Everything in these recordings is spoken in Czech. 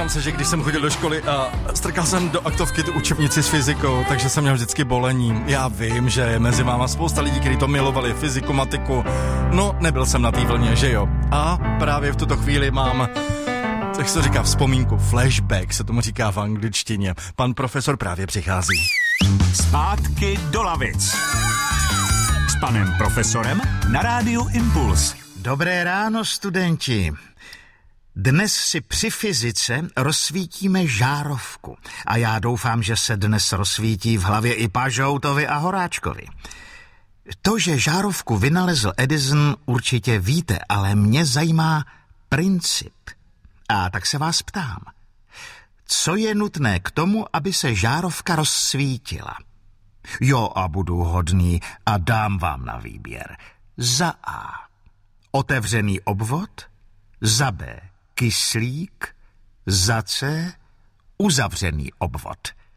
se, že když jsem chodil do školy a strkal jsem do aktovky tu učebnici s fyzikou, takže jsem měl vždycky bolení. Já vím, že je mezi váma spousta lidí, kteří to milovali, fyziku, matiku. No, nebyl jsem na té vlně, že jo? A právě v tuto chvíli mám, jak se to říká, vzpomínku, flashback se tomu říká v angličtině. Pan profesor právě přichází. Zpátky do lavic. S panem profesorem na rádiu Impuls. Dobré ráno, studenti. Dnes si při fyzice rozsvítíme žárovku a já doufám, že se dnes rozsvítí v hlavě i Pažoutovi a Horáčkovi. To, že žárovku vynalezl Edison, určitě víte, ale mě zajímá princip. A tak se vás ptám. Co je nutné k tomu, aby se žárovka rozsvítila? Jo, a budu hodný a dám vám na výběr. Za A. Otevřený obvod. Za B. Kyslík. Za C. Uzavřený obvod.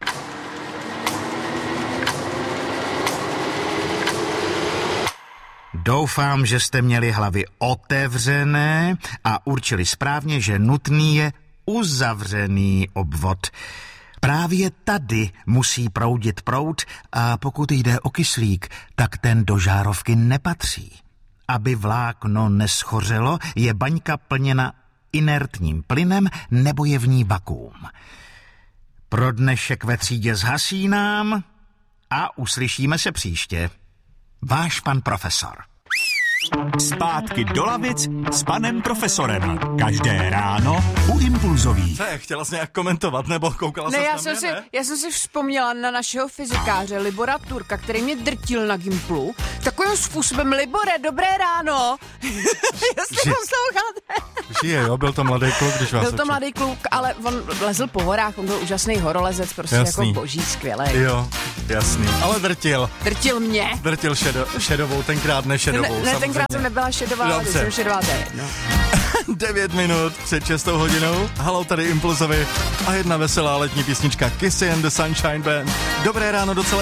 Doufám, že jste měli hlavy otevřené a určili správně, že nutný je uzavřený obvod. Právě tady musí proudit proud a pokud jde o kyslík, tak ten do žárovky nepatří. Aby vlákno neschořelo, je baňka plněna inertním plynem nebo je v ní vakuum. Pro dnešek ve třídě zhasínám a uslyšíme se příště. Váš pan profesor. Zpátky do lavic s panem profesorem. Každé ráno u Impulzových. Co je, chtěla jsi nějak komentovat, nebo koukala Ne, se na mě, já jsem si vzpomněla na našeho fyzikáře Libora Turka, který mě drtil na Gimplu. Takovým způsobem, Libore, dobré ráno. Jestli posloucháte. Žije, jo, byl to mladý kluk, když vás Byl to učil. mladý kluk, ale on lezl po horách, on byl úžasný horolezec, prostě Jasný. jako boží, skvělej. Jo, jasný. Ale drtil. Drtil mě. Drtil šedovou, tenkrát nešedovou. Ne, tenkrát jsem nebyla šedová, ale Dobře. jsem šedová teď, no. 9 minut před 6 hodinou. Halou, tady Impulzovi a jedna veselá letní písnička Kissy and the Sunshine Band. Dobré ráno do celé